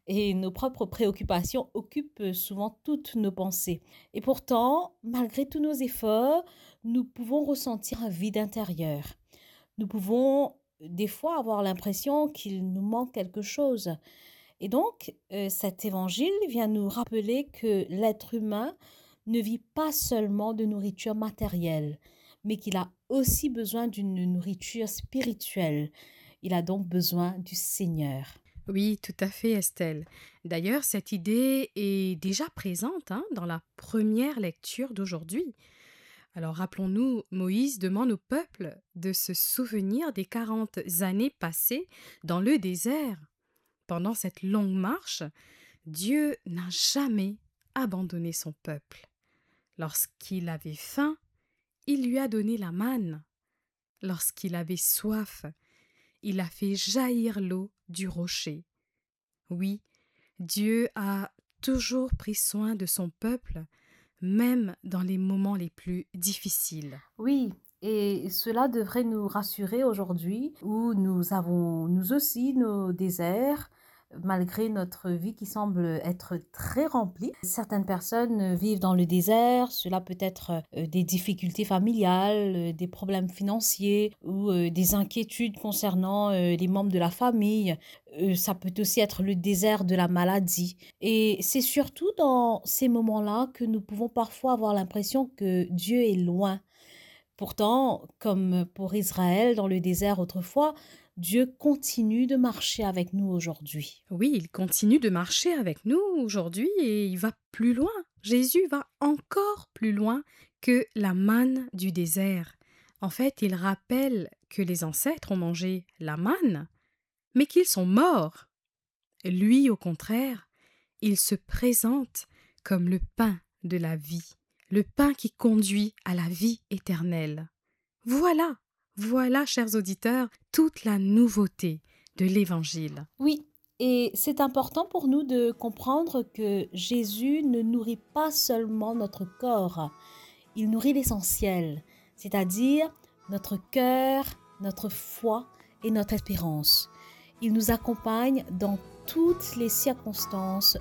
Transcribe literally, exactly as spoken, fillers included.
et nos propres préoccupations occupent euh, souvent toutes nos pensées. Et pourtant, malgré tous nos efforts, nous pouvons ressentir un vide intérieur. Nous pouvons euh, des fois avoir l'impression qu'il nous manque quelque chose. Et donc, euh, cet évangile vient nous rappeler que l'être humain ne vit pas seulement de nourriture matérielle, mais qu'il a aussi besoin d'une nourriture spirituelle. Il a donc besoin du Seigneur. Oui, tout à fait, Estelle. D'ailleurs, cette idée est déjà présente hein, dans la première lecture d'aujourd'hui. Alors rappelons-nous, Moïse demande au peuple de se souvenir des quarante années passées dans le désert. Pendant cette longue marche, Dieu n'a jamais abandonné son peuple. Lorsqu'il avait faim, il lui a donné la manne. Lorsqu'il avait soif, il a fait jaillir l'eau du rocher. Oui, Dieu a toujours pris soin de son peuple, même dans les moments les plus difficiles. Oui, et cela devrait nous rassurer aujourd'hui où nous avons nous aussi nos déserts, malgré notre vie qui semble être très remplie. Certaines personnes vivent dans le désert, cela peut être euh, des difficultés familiales, euh, des problèmes financiers ou euh, des inquiétudes concernant euh, les membres de la famille. Euh, ça peut aussi être le désert de la maladie. Et c'est surtout dans ces moments-là que nous pouvons parfois avoir l'impression que Dieu est loin. Pourtant, comme pour Israël dans le désert autrefois, Dieu continue de marcher avec nous aujourd'hui. Oui, il continue de marcher avec nous aujourd'hui et il va plus loin. Jésus va encore plus loin que la manne du désert. En fait, il rappelle que les ancêtres ont mangé la manne, mais qu'ils sont morts. Lui, au contraire, il se présente comme le pain de la vie, le pain qui conduit à la vie éternelle. Voilà, voilà, chers auditeurs, toute la nouveauté de l'Évangile. Oui, et c'est important pour nous de comprendre que Jésus ne nourrit pas seulement notre corps, il nourrit l'essentiel, c'est-à-dire notre cœur, notre foi et notre espérance. Il nous accompagne dans toutes les circonstances